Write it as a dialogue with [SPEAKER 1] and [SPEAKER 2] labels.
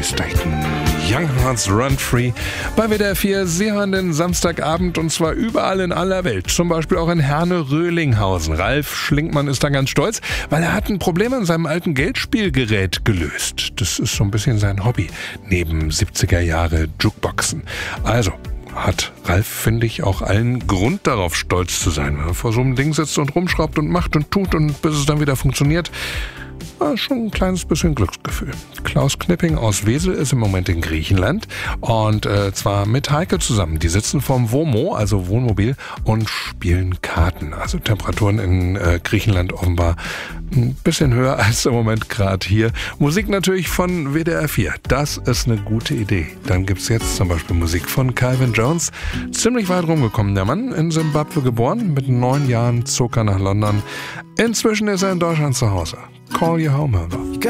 [SPEAKER 1] Tracy Staten. Young Hearts Run Free bei WDR 4. Sie hören den Samstagabend und zwar überall in aller Welt. Zum Beispiel auch in Herne-Röhlinghausen. Ralf Schlinkmann ist da ganz stolz, weil er hat ein Problem an seinem alten Geldspielgerät gelöst. Das ist so ein bisschen sein Hobby, neben 70er Jahre Jukeboxen. Also hat Ralf, finde ich, auch allen Grund darauf, stolz zu sein. Wenn er vor so einem Ding sitzt und rumschraubt und macht und tut und bis es dann wieder funktioniert, schon ein kleines bisschen Glücksgefühl. Klaus Knipping aus Wesel ist im Moment in Griechenland und zwar mit Heike zusammen. Die sitzen vorm Womo, also Wohnmobil, und spielen Karten. Also Temperaturen in Griechenland offenbar ein bisschen höher als im Moment gerade hier. Musik natürlich von WDR 4. Das ist eine gute Idee. Dann gibt's jetzt zum Beispiel Musik von Calvin Jones. Ziemlich weit rumgekommen, der Mann, in Simbabwe geboren. Mit 9 Jahren zog er nach London. Inzwischen ist er in Deutschland zu Hause. Call You Home, Mother.